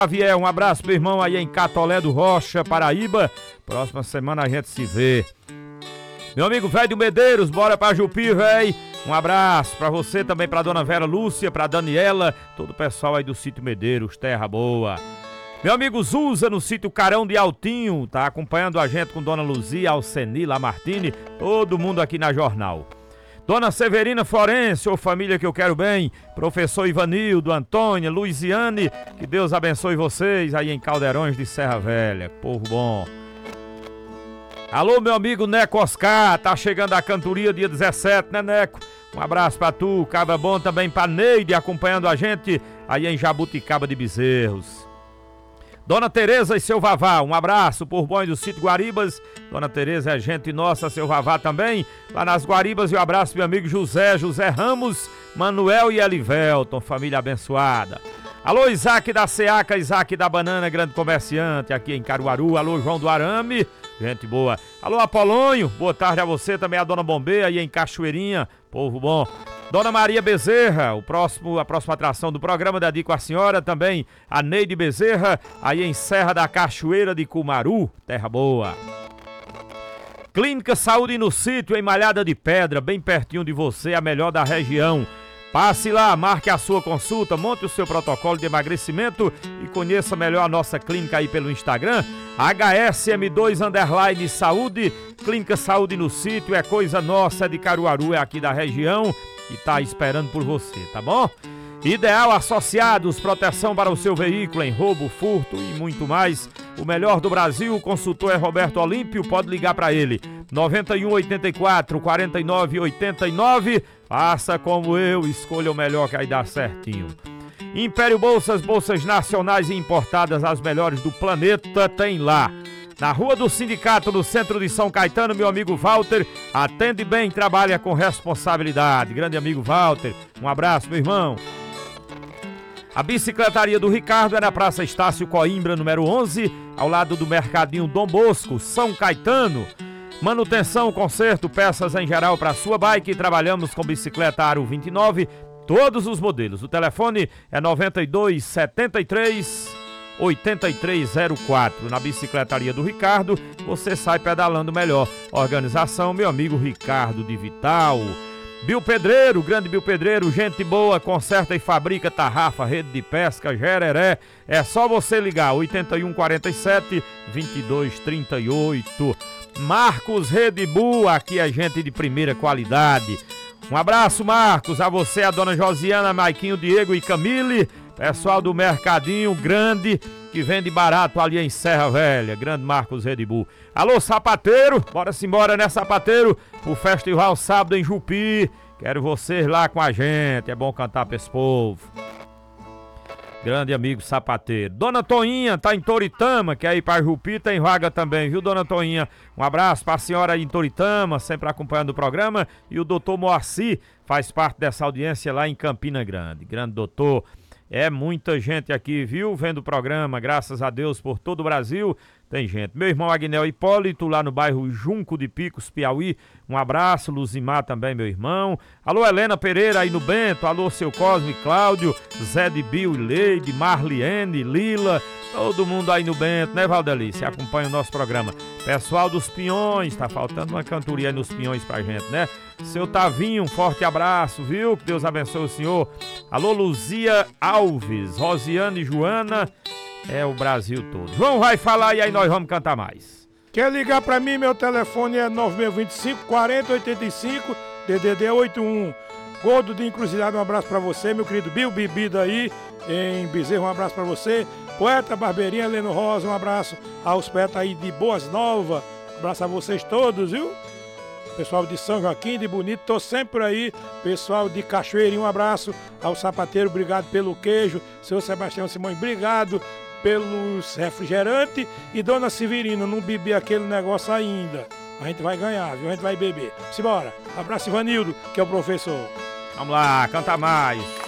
Xavier, um abraço, meu irmão, aí em Catolé do Rocha, Paraíba. Próxima semana a gente se vê. Meu amigo velho Medeiros, bora pra Jupi, velho. Um abraço pra você, também pra dona Vera Lúcia, pra Daniela, todo o pessoal aí do sítio Medeiros, terra boa. Meu amigo Zuza, no sítio Carão de Altinho, tá acompanhando a gente com dona Luzia, Alceni, Lamartine, todo mundo aqui na Jornal. Dona Severina Florencio, ô família que eu quero bem, professor Ivanildo, Antônia, Luiziane, que Deus abençoe vocês aí em Caldeirões de Serra Velha, povo bom. Alô, meu amigo Neco Oscar, tá chegando a cantoria dia 17, né, Neco? Um abraço pra tu, cabra bom também pra Neide, acompanhando a gente aí em Jabuticaba de Bezerros. Dona Tereza e seu Vavá, um abraço por bom do sítio Guaribas. Dona Tereza é gente nossa, seu Vavá também, lá nas Guaribas. E um abraço meu amigo José Ramos, Manuel e Elivelton, família abençoada. Alô, Isaac da Seaca, Isaac da Banana, grande comerciante aqui em Caruaru. Alô, João do Arame, gente boa. Alô, Apolônio, boa tarde a você, também a Dona Bombeia aí em Cachoeirinha, povo bom. Dona Maria Bezerra, a próxima atração do programa, dedico à senhora, também a Neide Bezerra, aí em Serra da Cachoeira de Cumaru, terra boa. Clínica Saúde no Sítio, em Malhada de Pedra, bem pertinho de você, a melhor da região. Passe lá, marque a sua consulta, monte o seu protocolo de emagrecimento e conheça melhor a nossa clínica aí pelo Instagram, HSM2_ Saúde, Clínica Saúde no Sítio, é coisa nossa, é de Caruaru, é aqui da região. E tá esperando por você, tá bom? Ideal Associados, proteção para o seu veículo em roubo, furto e muito mais. O melhor do Brasil, o consultor é Roberto Olímpio, pode ligar para ele. 9184-4989. Faça como eu, escolha o melhor que aí dá certinho. Império Bolsas, bolsas nacionais e importadas, as melhores do planeta, tem lá. Na Rua do Sindicato, no centro de São Caetano, meu amigo Walter, atende bem, trabalha com responsabilidade. Grande amigo Walter, um abraço, meu irmão. A bicicletaria do Ricardo é na Praça Estácio Coimbra, número 11, ao lado do Mercadinho Dom Bosco, São Caetano. Manutenção, conserto, peças em geral para sua bike. Trabalhamos com bicicleta Aro 29, todos os modelos. O telefone é 9273-8304. Na bicicletaria do Ricardo, você sai pedalando melhor. Organização, meu amigo Ricardo de Vital. Biopedreiro, grande Biopedreiro, gente boa, conserta e fabrica tarrafa, rede de pesca, gereré. É só você ligar, 8147-2238. Marcos Rede Bull, aqui é gente de primeira qualidade. Um abraço, Marcos, a você, a dona Josiana, Maiquinho, Diego e Camille, pessoal do Mercadinho Grande, que vende barato ali em Serra Velha, grande Marcos Rede Bull. Alô, sapateiro, bora-se embora, né, sapateiro? O festival sábado em Jupi, quero vocês lá com a gente, é bom cantar pra esse povo. Grande amigo sapateiro. Dona Toinha tá em Toritama, que aí pra Jupi tem vaga também, viu, Dona Toinha? Um abraço pra senhora aí em Toritama, sempre acompanhando o programa. E o doutor Moacir faz parte dessa audiência lá em Campina Grande. Grande doutor. É muita gente aqui, viu, vendo o programa, graças a Deus, por todo o Brasil. Tem gente. Meu irmão Agnel Hipólito, lá no bairro Junco de Picos, Piauí. Um abraço. Luzimar também, meu irmão. Alô, Helena Pereira aí no Bento. Alô, seu Cosme Cláudio, Zé de Bill e Leide, Marliene, Lila. Todo mundo aí no Bento, né, Valdelice? Acompanha o nosso programa. Pessoal dos Pinhões, tá faltando uma cantoria aí nos Pinhões pra gente, né? Seu Tavinho, um forte abraço, viu? Que Deus abençoe o senhor. Alô, Luzia Alves, Rosiane e Joana. É o Brasil todo. João vai falar e aí nós vamos cantar mais. Quer ligar pra mim? Meu telefone é 9625-4085, DDD 81. Gordo de Encruzilhada, um abraço pra você, meu querido Bill Bebida aí em Bezerro, um abraço pra você. Poeta Barbeirinha, Heleno Rosa, um abraço aos poetas aí de Boas Novas, um abraço a vocês todos, viu? Pessoal de São Joaquim, de Bonito, tô sempre por aí. Pessoal de Cachoeirinha, um abraço ao sapateiro, obrigado pelo queijo. Seu Sebastião Simões, obrigado pelos refrigerantes. E Dona Severina, não bebi aquele negócio ainda. A gente vai ganhar, viu? A gente vai beber. Simbora. Abraço, Ivanildo, que é o professor. Vamos lá, canta mais.